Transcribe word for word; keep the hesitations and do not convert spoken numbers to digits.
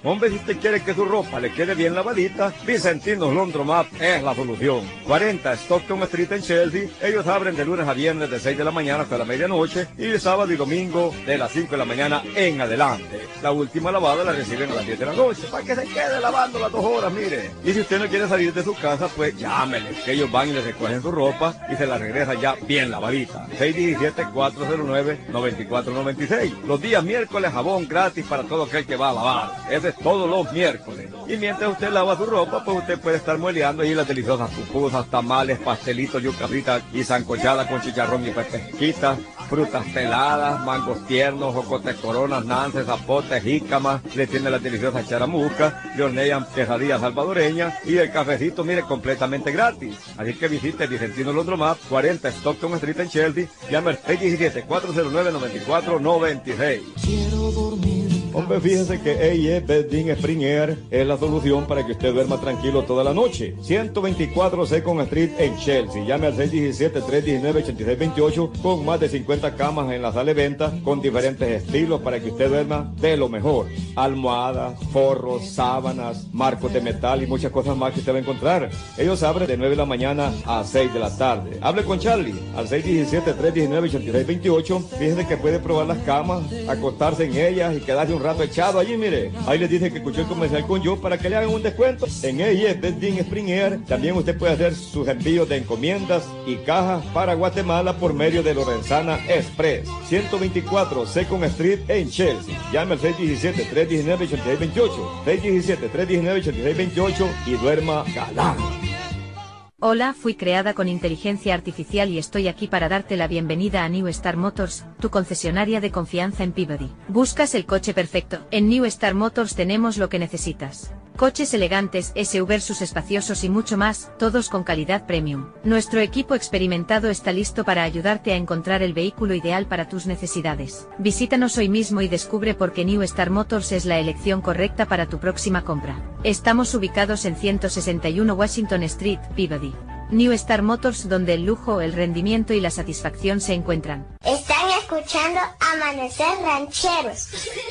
Hombre, si usted quiere que su ropa le quede bien lavadita, Vicentinos Laundromat es la solución. cuarenta Stockton Street en Chelsea. Ellos abren de lunes a viernes de seis de la mañana hasta la medianoche y de sábado y domingo de las cinco de la mañana en adelante. La última lavada la reciben a las diez de la noche, para que se quede lavando las dos horas, mire. Y si usted no quiere salir de su casa, pues llámeles, que ellos van y le recogen su ropa y se la regresan ya bien lavadita. seis uno siete, cuatro cero nueve, nueve cuatro nueve seis. Los días miércoles jabón gratis para todo aquel que va a lavar. Ese es todos los miércoles. Y mientras usted lava su ropa, pues usted puede estar mueleando ahí las deliciosas pupusas, tamales, pastelitos, yucasitas y sancochadas con chicharrón y pepesquitas, frutas peladas, mangos tiernos, jocotes coronas, nances, zapotes, jícamas, le tiene las deliciosas charamuscas, le hornean quesadillas salvadoreñas y el cafecito, mire, completamente gratis. Así que visite Vicentino Laundromat, cuarenta Stockton Street en Chelsea, llame al seis uno siete, cuatro cero nueve, nueve cuatro nueve seis. Quiero dormir. Hombre, fíjese que A E Bedding Spring Air es la solución para que usted duerma tranquilo toda la noche. ciento veinticuatro Second Street en Chelsea. Llame al seis uno siete, tres uno nueve, ocho seis dos ocho con más de cincuenta camas en la sala de venta con diferentes estilos para que usted duerma de lo mejor. Almohadas, forros, sábanas, marcos de metal y muchas cosas más que usted va a encontrar. Ellos abren de nueve de la mañana a seis de la tarde. Hable con Charlie al seis uno siete, tres uno nueve, ocho seis dos ocho. Fíjese que puede probar las camas, acostarse en ellas y quedarse un rato echado allí, mire. Ahí les dice que escuchó el comercial con yo para que le hagan un descuento. En A E Bedding Spring Air también usted puede hacer sus envíos de encomiendas y cajas para Guatemala por medio de Lorenzana Express. ciento veinticuatro Second Street en Chelsea. Llame al seis uno siete, tres uno nueve, ocho seis dos ocho. seis uno siete, tres uno nueve, ocho seis dos ocho y duerma galán. Hola, fui creada con inteligencia artificial y estoy aquí para darte la bienvenida a New Star Motors, tu concesionaria de confianza en Peabody. ¿Buscas el coche perfecto? En New Star Motors tenemos lo que necesitas. Coches elegantes, S U Vs espaciosos y mucho más, todos con calidad premium. Nuestro equipo experimentado está listo para ayudarte a encontrar el vehículo ideal para tus necesidades. Visítanos hoy mismo y descubre por qué New Star Motors es la elección correcta para tu próxima compra. Estamos ubicados en ciento sesenta y uno Washington Street, Peabody. New Star Motors, donde el lujo, el rendimiento y la satisfacción se encuentran. Están escuchando Amanecer Rancheros.